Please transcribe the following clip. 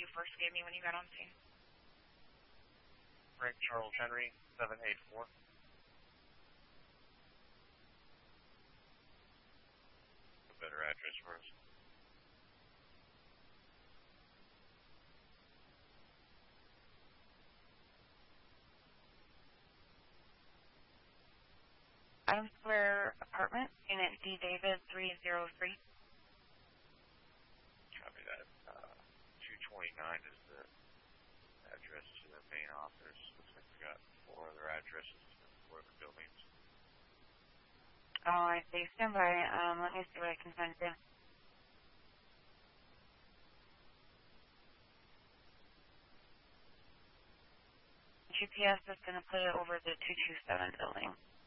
first gave me when you got on scene. Frank Charles Henry, 784. A better address for us. Adams Square Apartment, Unit D. David 303. Copy that. 229 is the address to the main office. Looks like we got 4 other addresses for the buildings. Oh, I see. Stand by. Let me see what I can find you. GPS is going to put it over the 227 building.